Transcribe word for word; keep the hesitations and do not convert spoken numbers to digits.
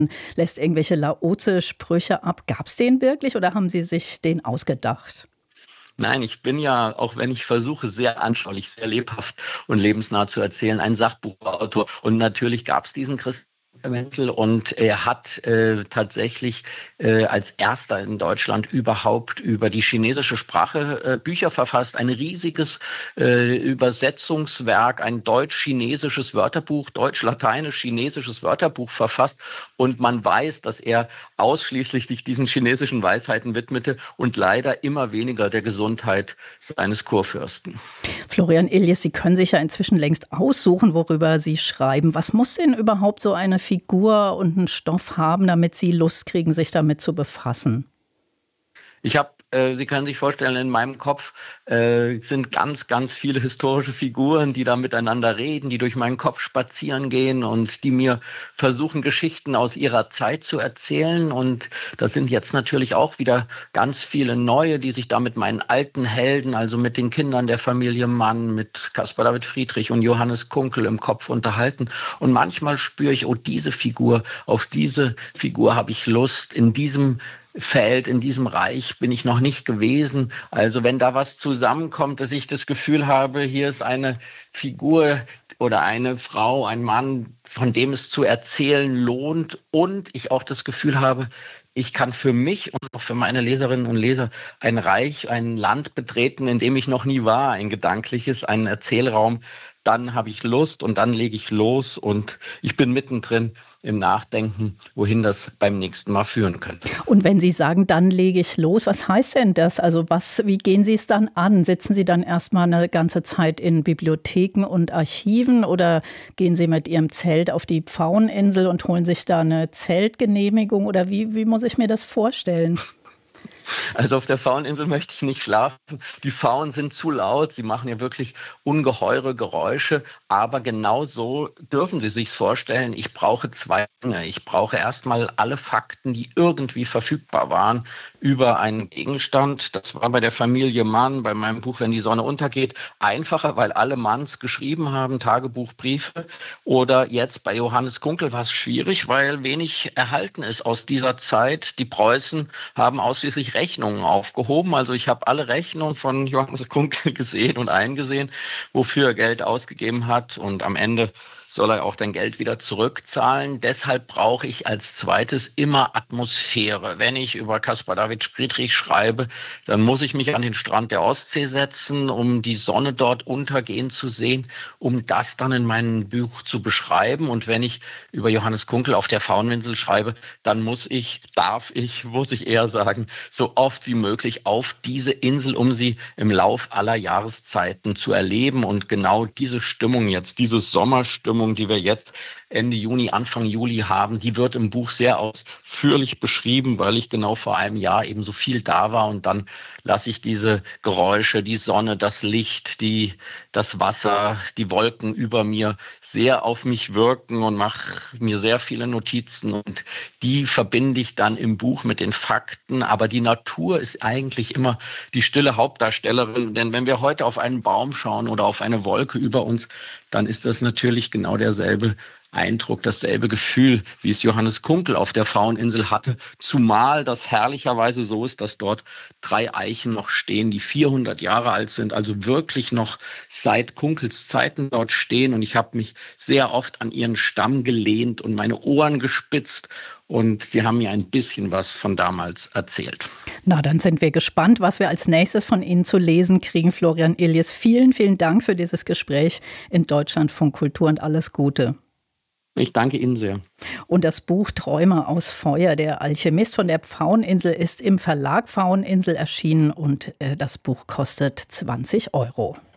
lässt irgendwelche Laozi-Sprüche ab. Gab es den wirklich oder haben Sie sich den ausgedacht? Nein, ich bin ja, auch wenn ich versuche, sehr anschaulich, sehr lebhaft und lebensnah zu erzählen, ein Sachbuchautor. Und natürlich gab es diesen Christian Wenzel und er hat äh, tatsächlich äh, als erster in Deutschland überhaupt über die chinesische Sprache äh, Bücher verfasst. Ein riesiges äh, Übersetzungswerk, ein deutsch-chinesisches Wörterbuch, deutsch-lateinisch-chinesisches Wörterbuch verfasst. Und man weiß, dass er ausschließlich sich diesen chinesischen Weisheiten widmete und leider immer weniger der Gesundheit seines Kurfürsten. Florian Illies, Sie können sich ja inzwischen längst aussuchen, worüber Sie schreiben. Was muss denn überhaupt so eine Figur und einen Stoff haben, damit Sie Lust kriegen, sich damit zu befassen? Ich habe, äh, Sie können sich vorstellen, in meinem Kopf äh, sind ganz, ganz viele historische Figuren, die da miteinander reden, die durch meinen Kopf spazieren gehen und die mir versuchen, Geschichten aus ihrer Zeit zu erzählen. Und da sind jetzt natürlich auch wieder ganz viele neue, die sich da mit meinen alten Helden, also mit den Kindern der Familie Mann, mit Caspar David Friedrich und Johannes Kunkel im Kopf unterhalten. Und manchmal spüre ich, oh, diese Figur, auf diese Figur habe ich Lust, in diesem Feld, in diesem Reich bin ich noch nicht gewesen. Also wenn da was zusammenkommt, dass ich das Gefühl habe, hier ist eine Figur oder eine Frau, ein Mann, von dem es zu erzählen lohnt und ich auch das Gefühl habe, ich kann für mich und auch für meine Leserinnen und Leser ein Reich, ein Land betreten, in dem ich noch nie war, ein gedankliches, einen Erzählraum, dann habe ich Lust und dann lege ich los und ich bin mittendrin im Nachdenken, wohin das beim nächsten Mal führen könnte. Und wenn Sie sagen, dann lege ich los, was heißt denn das? Also was, wie gehen Sie es dann an? Sitzen Sie dann erstmal eine ganze Zeit in Bibliotheken und Archiven oder gehen Sie mit Ihrem Zelt auf die Pfaueninsel und holen sich da eine Zeltgenehmigung oder wie, wie muss ich mir das vorstellen? Also auf der Pfaueninsel möchte ich nicht schlafen. Die Pfauen sind zu laut. Sie machen ja wirklich ungeheure Geräusche. Aber genau so dürfen Sie sich's vorstellen. Ich brauche zwei Dinge. Ich brauche erstmal alle Fakten, die irgendwie verfügbar waren über einen Gegenstand. Das war bei der Familie Mann, bei meinem Buch Wenn die Sonne untergeht, einfacher, weil alle Manns geschrieben haben, Tagebuch, Briefe. Oder jetzt bei Johannes Kunkel war es schwierig, weil wenig erhalten ist aus dieser Zeit. Die Preußen haben ausschließlich Rechnungen aufgehoben. Also ich habe alle Rechnungen von Johannes Kunkel gesehen und eingesehen, wofür er Geld ausgegeben hat. Und am Ende soll er auch dein Geld wieder zurückzahlen. Deshalb brauche ich als zweites immer Atmosphäre. Wenn ich über Caspar David Friedrich schreibe, dann muss ich mich an den Strand der Ostsee setzen, um die Sonne dort untergehen zu sehen, um das dann in meinem Buch zu beschreiben. Und wenn ich über Johannes Kunkel auf der Pfaueninsel schreibe, dann muss ich, darf ich, muss ich eher sagen, so oft wie möglich auf diese Insel, um sie im Lauf aller Jahreszeiten zu erleben. Und genau diese Stimmung jetzt, diese Sommerstimmung, die wir jetzt Ende Juni, Anfang Juli haben, die wird im Buch sehr ausführlich beschrieben, weil ich genau vor einem Jahr eben so viel da war. Und dann lasse ich diese Geräusche, die Sonne, das Licht, die, das Wasser, die Wolken über mir sehr auf mich wirken und mache mir sehr viele Notizen. Und die verbinde ich dann im Buch mit den Fakten. Aber die Natur ist eigentlich immer die stille Hauptdarstellerin. Denn wenn wir heute auf einen Baum schauen oder auf eine Wolke über uns, dann ist das natürlich genau derselbe Eindruck, dasselbe Gefühl, wie es Johannes Kunkel auf der Pfaueninsel hatte. Zumal das herrlicherweise so ist, dass dort drei Eichen noch stehen, die vierhundert Jahre alt sind, also wirklich noch seit Kunkels Zeiten dort stehen. Und ich habe mich sehr oft an ihren Stamm gelehnt und meine Ohren gespitzt. Und sie haben mir ein bisschen was von damals erzählt. Na, dann sind wir gespannt, was wir als nächstes von Ihnen zu lesen kriegen. Florian Illies, vielen, vielen Dank für dieses Gespräch in Deutschlandfunk Kultur und alles Gute. Ich danke Ihnen sehr. Und das Buch Träume aus Feuer, der Alchemist von der Pfaueninsel, ist im Verlag Pfaueninsel erschienen und äh, das Buch kostet zwanzig Euro.